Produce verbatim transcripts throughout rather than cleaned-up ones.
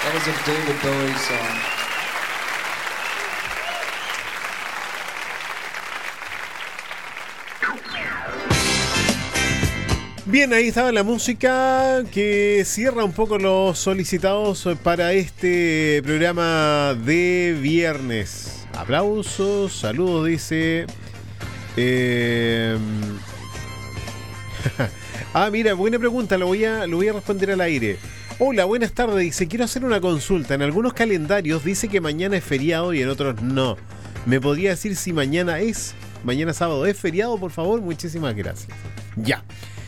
That was a David Bowie song. Bien, ahí estaba la música que cierra un poco los solicitados para este programa de viernes. Aplausos, saludos, dice. Eh... ah, mira, buena pregunta, lo voy a, lo voy a responder al aire. Hola, buenas tardes, dice, quiero hacer una consulta. En algunos calendarios dice que mañana es feriado y en otros no. ¿Me podría decir si mañana es, mañana sábado es feriado, por favor? Muchísimas gracias. Ya.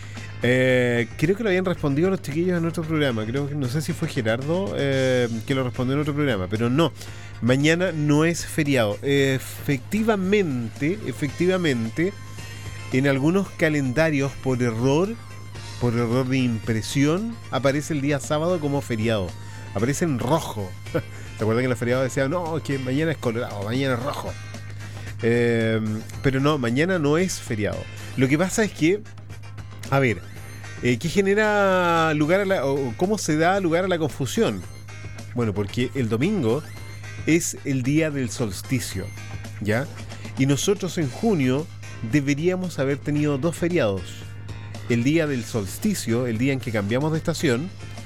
Eh, creo que lo habían respondido los chiquillos en otro programa. Creo que no sé si fue Gerardo eh, que lo respondió en otro programa, pero no. Mañana no es feriado. Eh, efectivamente, efectivamente, en algunos calendarios por error, por error de impresión, aparece el día sábado como feriado. Aparece en rojo. ¿Te acuerdas que en la feriado decía no, que mañana es colorado, mañana es rojo? Eh, pero no, mañana no es feriado. Lo que pasa es que, a ver, eh, ¿qué genera lugar a la, o cómo se da lugar a la confusión? Bueno, porque el domingo es el día del solsticio, ¿ya? Y nosotros en junio deberíamos haber tenido dos feriados. El día del solsticio, el día en que cambiamos de estación,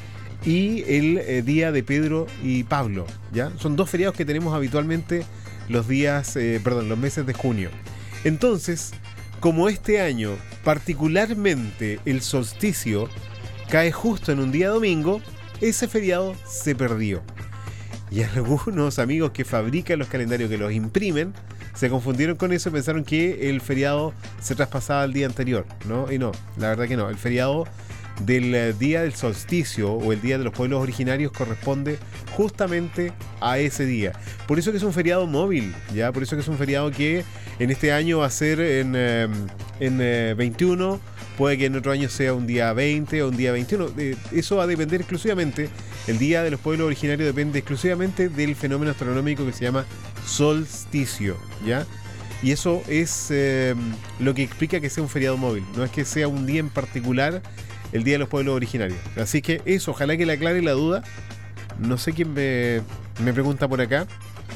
y el eh, día de Pedro y Pablo, ¿ya? Son dos feriados que tenemos habitualmente los días, eh, perdón, los meses de junio. Entonces, como este año, particularmente el solsticio, cae justo en un día domingo, ese feriado se perdió. Y algunos amigos que fabrican los calendarios, que los imprimen, se confundieron con eso y pensaron que el feriado se traspasaba al día anterior, ¿no? Y no, la verdad que no. El feriado del día del solsticio o el día de los pueblos originarios corresponde justamente a ese día. Por eso que es un feriado móvil, ¿ya? Por eso que es un feriado que en este año va a ser en, eh, en eh, veintiuno, puede que en otro año sea un día veinte o un día veintiuno. Eh, eso va a depender exclusivamente, el día de los pueblos originarios depende exclusivamente del fenómeno astronómico que se llama solsticio, ¿ya? Y eso es eh, lo que explica que sea un feriado móvil, no es que sea un día en particular el día de los pueblos originarios. Así que eso, ojalá que le aclare la duda. No sé quién me, me pregunta por acá,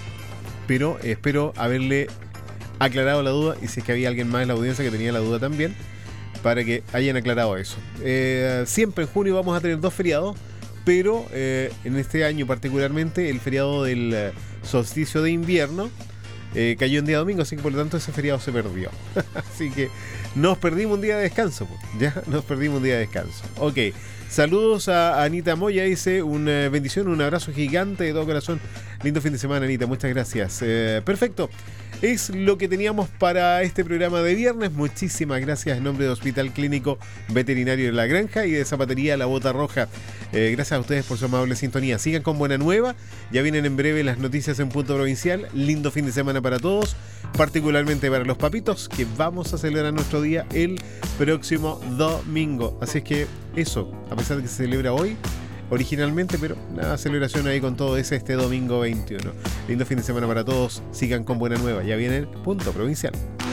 pero espero haberle aclarado la duda, y si es que había alguien más en la audiencia que tenía la duda también, para que hayan aclarado eso. Eh, siempre en junio vamos a tener dos feriados, pero eh, en este año particularmente el feriado del eh, solsticio de invierno eh, cayó en día domingo, así que por lo tanto ese feriado se perdió. Así que nos perdimos un día de descanso, pues. Ya nos perdimos un día de descanso. Ok, saludos a Anita Moya, dice una bendición, un abrazo gigante de todo corazón. Lindo fin de semana, Anita, muchas gracias. Eh, perfecto. Es lo que teníamos para este programa de viernes. Muchísimas gracias en nombre de Hospital Clínico Veterinario de La Granja y de Zapatería La Bota Roja. Eh, gracias a ustedes por su amable sintonía. Sigan con buena nueva. Ya vienen en breve las noticias en Punto Provincial. Lindo fin de semana para todos, particularmente para los papitos, que vamos a celebrar nuestro día el próximo domingo. Así es que eso, a pesar de que se celebra hoy originalmente, pero nada, celebración ahí con todo, es este domingo veintiuno. Lindo fin de semana para todos, sigan con buena nueva, ya viene el Punto Provincial.